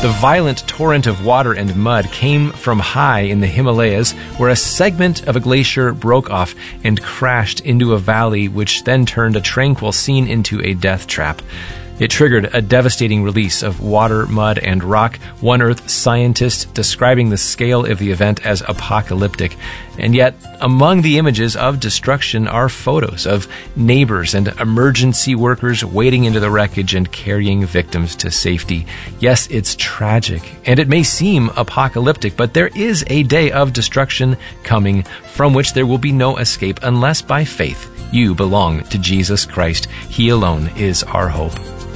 The violent torrent of water and mud came from high in the Himalayas, where a segment of a glacier broke off and crashed into a valley, which then turned a tranquil scene into a death trap. It triggered a devastating release of water, mud, and rock, One Earth scientist describing the scale of the event as apocalyptic. And yet, among the images of destruction are photos of neighbors and emergency workers wading into the wreckage and carrying victims to safety. Yes, it's tragic, and it may seem apocalyptic, but there is a day of destruction coming from which there will be no escape unless by faith you belong to Jesus Christ. He alone is our hope.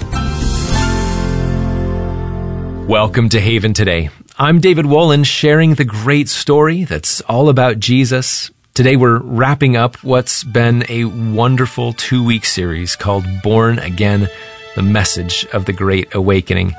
Welcome to Haven Today. I'm David Wolin, sharing the great story that's all about Jesus. Today we're wrapping up what's been a wonderful 2-week series called Born Again, the Message of the Great Awakening.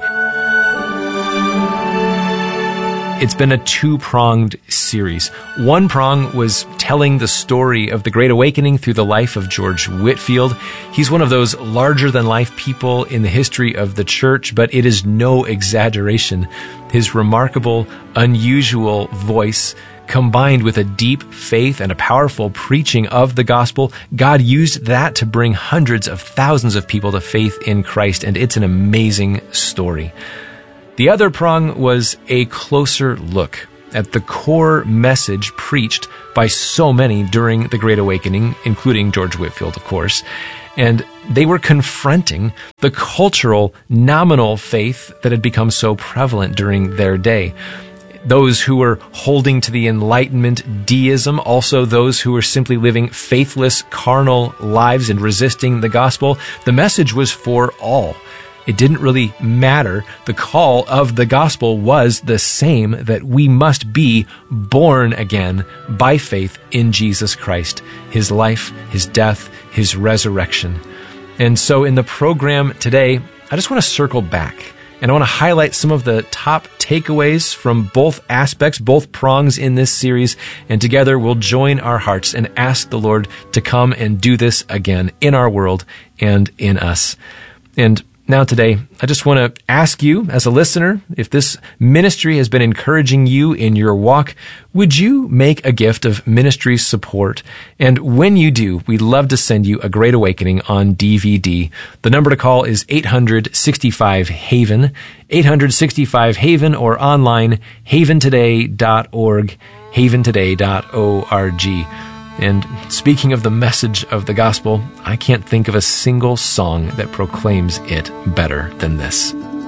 It's been a 2-pronged series. One prong was telling the story of the Great Awakening through the life of George Whitefield. He's one of those larger-than-life people in the history of the church, but it is no exaggeration. His remarkable, unusual voice, combined with a deep faith and a powerful preaching of the gospel, God used that to bring hundreds of thousands of people to faith in Christ, and it's an amazing story. The other prong was a closer look at the core message preached by so many during the Great Awakening, including George Whitefield, of course. And they were confronting the cultural, nominal faith that had become so prevalent during their day. Those who were holding to the Enlightenment deism, also those who were simply living faithless, carnal lives and resisting the gospel. The message was for all. It didn't really matter. The call of the gospel was the same, that we must be born again by faith in Jesus Christ, His life, His death, His resurrection. And so in the program today, I just want to circle back and I want to highlight some of the top takeaways from both aspects, both prongs in this series, and together we'll join our hearts and ask the Lord to come and do this again in our world and in us. And now today, I just want to ask you as a listener, if this ministry has been encouraging you in your walk, would you make a gift of ministry support? And when you do, we'd love to send you A Great Awakening on DVD. The number to call is 800-65-HAVEN, 800-65-HAVEN, or online, haventoday.org, haventoday.org. And speaking of the message of the gospel, I can't think of a single song that proclaims it better than this.